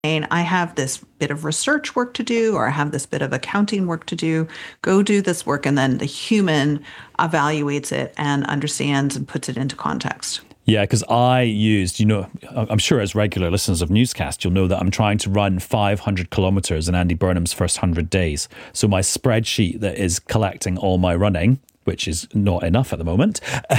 I have this bit of research work to do, or I have this bit of accounting work to do. Go do this work, and then the human evaluates it and understands and puts it into context. Yeah, because I used, I'm sure as regular listeners of Newscast, you'll know that I'm trying to run 500 kilometers in Andy Burnham's first 100 days. So my spreadsheet that is collecting all my running, which is not enough at the moment,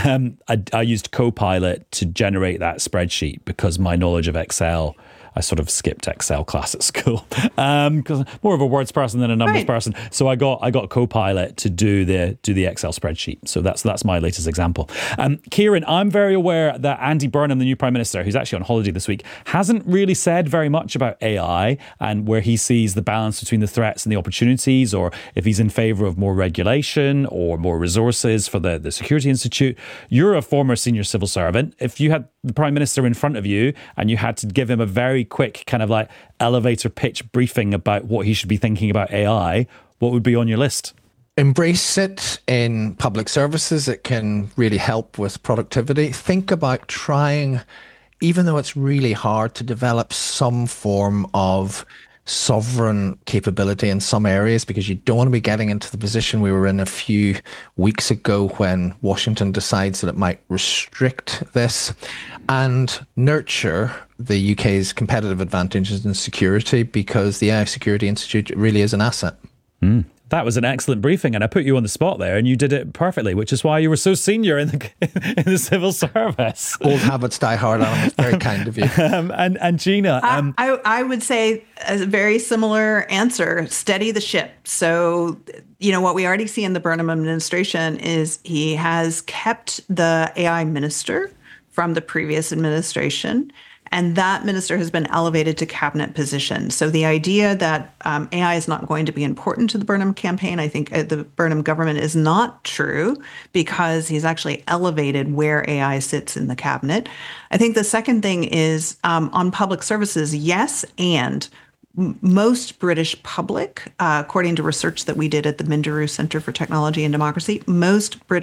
I used Copilot to generate that spreadsheet because my knowledge of Excel, I sort of skipped Excel class at school because I'm more of a words person than a numbers person. So I got Copilot to do the Excel spreadsheet. So that's my latest example. Kieran, I'm very aware that Andy Burnham, the new Prime Minister, who's actually on holiday this week, hasn't really said very much about AI and where he sees the balance between the threats and the opportunities, or if he's in favour of more regulation or more resources for the Security Institute. You're a former senior civil servant. If you had the Prime Minister in front of you and you had to give him a very quick kind of like elevator pitch briefing about what he should be thinking about AI, what would be on your list? Embrace it in public services. It can really help with productivity. Think about trying, even though it's really hard, to develop some form of sovereign capability in some areas, because you don't want to be getting into the position we were in a few weeks ago when Washington decides that it might restrict this, and nurture the UK's competitive advantages in security, because the AI Security Institute really is an asset. That was an excellent briefing, and I put you on the spot there, and you did it perfectly, which is why you were so senior in the civil service. Old habits die hard, Alan. It's very kind of you. And Gina, I would say a very similar answer: steady the ship. So, what we already see in the Burnham administration is he has kept the AI minister from the previous administration. And that minister has been elevated to cabinet position. So the idea that AI is not going to be important to the Burnham campaign, I think the Burnham government, is not true, because he's actually elevated where AI sits in the cabinet. I think the second thing is on public services, yes, and most British public, according to research that we did at the Minderoo Centre for Technology and Democracy, most of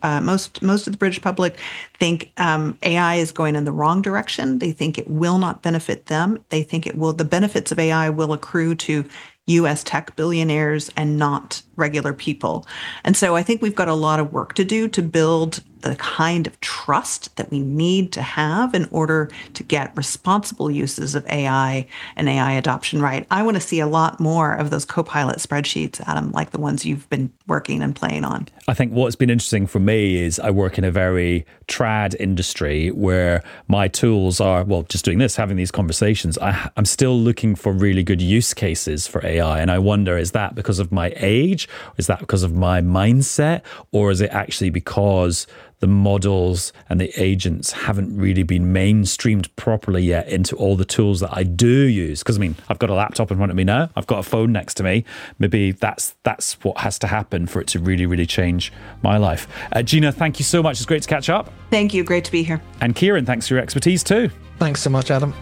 the British public think AI is going in the wrong direction. They think it will not benefit them. They think the benefits of AI will accrue to US tech billionaires and not regular people. And so I think we've got a lot of work to do to build the kind of trust that we need to have in order to get responsible uses of AI and AI adoption right. I want to see a lot more of those Copilot spreadsheets, Adam, like the ones you've been working and playing on. I think what's been interesting for me is I work in a very trad industry where my tools are, just doing this, having these conversations. I'm still looking for really good use cases for AI. And I wonder, is that because of my age? Is that because of my mindset? Or is it actually because the models and the agents haven't really been mainstreamed properly yet into all the tools that I do use? Because I've got a laptop in front of me now. I've got a phone next to me. Maybe that's what has to happen for it to really, really change my life. Gina, thank you so much. It's great to catch up. Thank you. Great to be here. And Kieran, thanks for your expertise too. Thanks so much, Adam.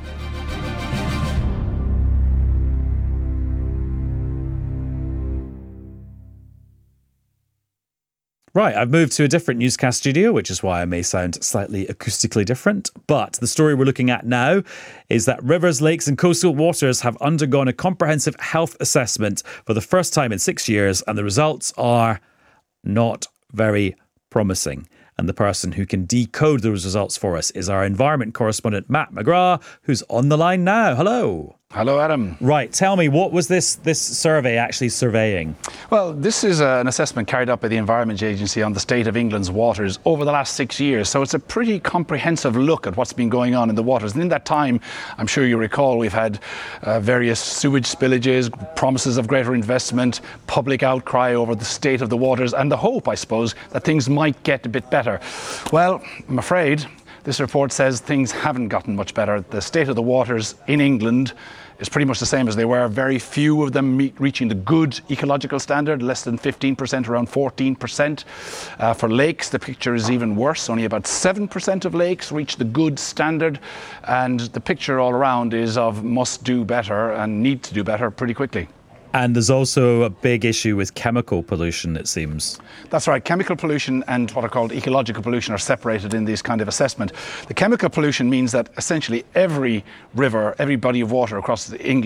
Right, I've moved to a different newscast studio, which is why I may sound slightly acoustically different. But the story we're looking at now is that rivers, lakes and coastal waters have undergone a comprehensive health assessment for the first time in 6 years, and the results are not very promising. And the person who can decode those results for us is our environment correspondent, Matt McGrath, who's on the line now. Hello. Hello, Adam. Right, tell me, what was this survey actually surveying? Well, this is an assessment carried out by the Environment Agency on the state of England's waters over the last 6 years. So it's a pretty comprehensive look at what's been going on in the waters. And in that time, I'm sure you recall, we've had various sewage spillages, promises of greater investment, public outcry over the state of the waters, and the hope, I suppose, that things might get a bit better. Well, I'm afraid this report says things haven't gotten much better. The state of the waters in England is pretty much the same as they were. Very few of them reaching the good ecological standard, less than 15%, around 14%. For lakes, the picture is even worse. Only about 7% of lakes reach the good standard. And the picture all around is of must do better and need to do better pretty quickly. And there's also a big issue with chemical pollution, it seems. That's right. Chemical pollution and what are called ecological pollution are separated in this kind of assessment. The chemical pollution means that essentially every river, every body of water across England